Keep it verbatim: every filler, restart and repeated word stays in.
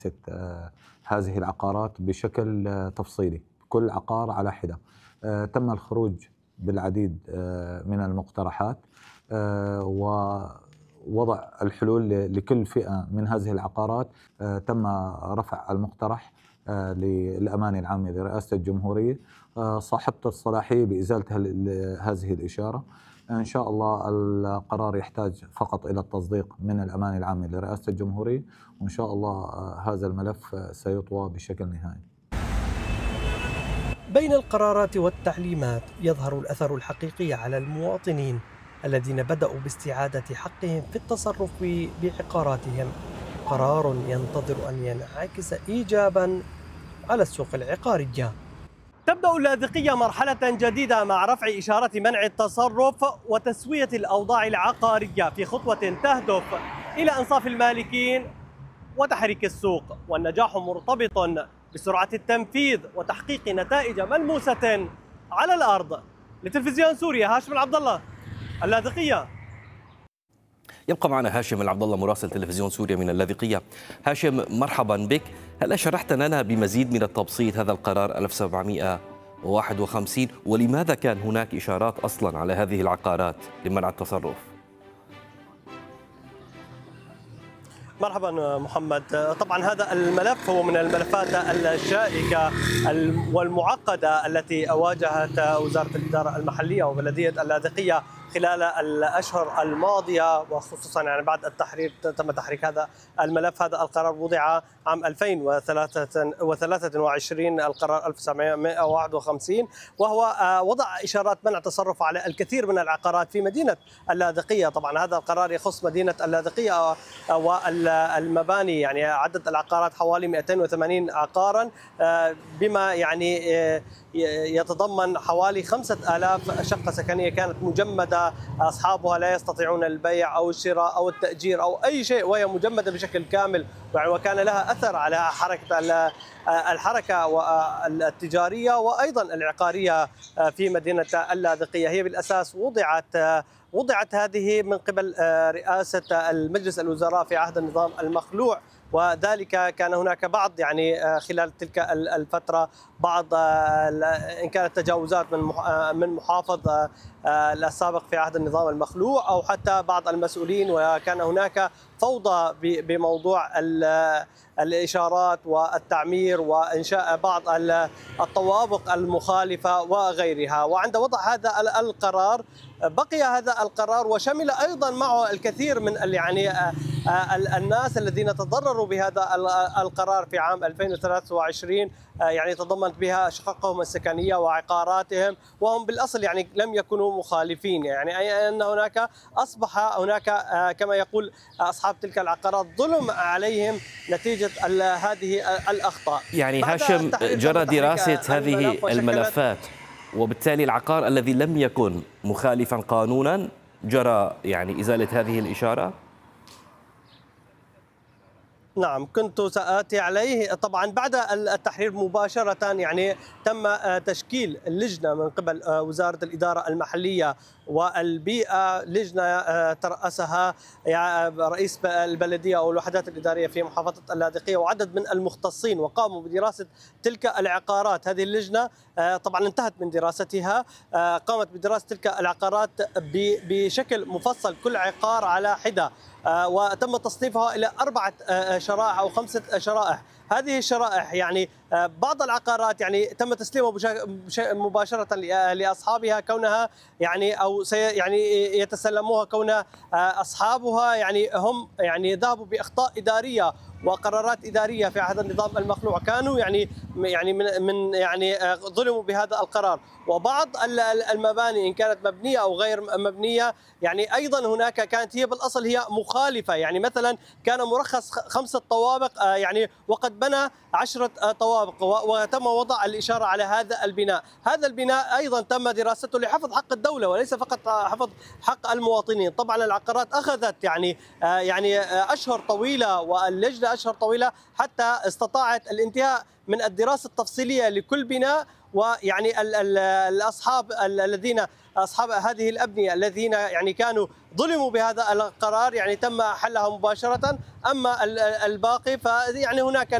هذه العقارات بشكل تفصيلي، كل عقار على حدة. تم الخروج بالعديد من المقترحات ووضع الحلول لكل فئة من هذه العقارات. تم رفع المقترح للأمانة العامة لرئاسة الجمهورية، صاحبة الصلاحية بإزالة هذه الإشارة. إن شاء الله القرار يحتاج فقط إلى التصديق من الأمانة العامة لرئاسة الجمهورية، وإن شاء الله هذا الملف سيطوى بشكل نهائي. بين القرارات والتعليمات يظهر الأثر الحقيقي على المواطنين الذين بدأوا باستعادة حقهم في التصرف بعقاراتهم، قرار ينتظر أن ينعكس إيجابا على السوق العقارية. تبدأ اللاذقية مرحلة جديدة مع رفع إشارة منع التصرف وتسوية الأوضاع العقارية في خطوة تهدف إلى إنصاف المالكين وتحريك السوق، والنجاح مرتبط بسرعة التنفيذ وتحقيق نتائج ملموسة على الأرض. لتلفزيون سوريا، هاشم العبد الله، اللاذقية. يبقى معنا هاشم العبد الله مراسل تلفزيون سوريا من اللاذقية. هاشم، مرحبا بك. هل شرحت لنا بمزيد من التبسيط هذا القرار ألف وسبعمئة وواحد وخمسين، ولماذا كان هناك إشارات أصلا على هذه العقارات لمنع التصرف؟ مرحبا محمد. طبعا هذا الملف هو من الملفات الشائكة والمعقدة التي واجهت وزارة الإدارة المحلية وبلدية اللاذقية خلال الأشهر الماضية، وخصوصا يعني بعد التحرير تم تحريك هذا الملف. هذا القرار وضع عام ألفين وثلاثة وعشرين، القرار ألف وسبعمئة وواحد وخمسين، وهو وضع إشارات منع تصرف على الكثير من العقارات في مدينة اللاذقية. طبعا هذا القرار يخص مدينة اللاذقية والمباني، يعني عدد العقارات حوالي مئتين وثمانين عقارا، بما يعني يتضمن حوالي خمسة آلاف شقة سكنية كانت مجمدة، أصحابها لا يستطيعون البيع أو الشراء أو التأجير أو أي شيء، وهي مجمدة بشكل كامل، وكان لها أثر على حركة الحركة التجارية وأيضا العقارية في مدينة اللاذقية. هي بالأساس وضعت وضعت هذه من قبل رئاسة المجلس الوزراء في عهد النظام المخلوع، وذلك كان هناك بعض يعني خلال تلك الفترة بعض إن كانت تجاوزات من من محافظ السابق في عهد النظام المخلوع أو حتى بعض المسؤولين، وكان هناك فوضى بموضوع الإشارات والتعمير وإنشاء بعض الطوابق المخالفة وغيرها. وعند وضع هذا القرار بقي هذا القرار وشمل أيضا معه الكثير من يعني الناس الذين تضرروا بهذا القرار في عام ألفين وثلاثة وعشرين، يعني تضمنت بها شققهم السكنية وعقاراتهم، وهم بالأصل يعني لم يكونوا مخالفين، يعني أي أن هناك أصبح هناك كما يقول أصحاب تلك العقارات ظلم عليهم نتيجة هذه الأخطاء. يعني هاشم، جرى دراسة هذه الملفات، وبالتالي العقار الذي لم يكن مخالفا قانونا جرى يعني إزالة هذه الإشارة؟ نعم، كنت سآتي عليه. طبعا بعد التحرير مباشرة يعني تم تشكيل لجنة من قبل وزارة الإدارة المحلية والبيئة، لجنة ترأسها رئيس البلدية أو الوحدات الإدارية في محافظة اللاذقية وعدد من المختصين، وقاموا بدراسة تلك العقارات. هذه اللجنة طبعا انتهت من دراستها، قامت بدراسة تلك العقارات بشكل مفصل، كل عقار على حدة، وتم تصنيفها إلى أربعة شرائح أو خمسة شرائح. هذه الشرائح يعني بعض العقارات يعني تم تسليمها مباشرة لأصحابها كونها يعني أو يعني يتسلموها كون أصحابها يعني هم يعني ذهبوا بأخطاء إدارية وقرارات إدارية في عهد النظام المخلوع، كانوا يعني يعني من من يعني ظلموا بهذا القرار. وبعض المباني إن كانت مبنية أو غير مبنية يعني أيضا هناك كانت هي بالأصل هي مخالفة، يعني مثلا كان مرخص خمسة طوابق يعني وقد بنى عشرة طوابق وتم وضع الإشارة على هذا البناء. هذا البناء أيضا تم دراسته لحفظ حق الدولة وليس فقط حفظ حق المواطنين. طبعا العقارات أخذت يعني يعني أشهر طويلة واللجنة أشهر طويلة حتى استطاعت الانتهاء من الدراسة التفصيلية لكل بناء، ويعني الأصحاب الذين أصحاب هذه الأبنية الذين يعني كانوا ظلموا بهذا القرار يعني تم حلها مباشرة. أما الباقي فيعني هناك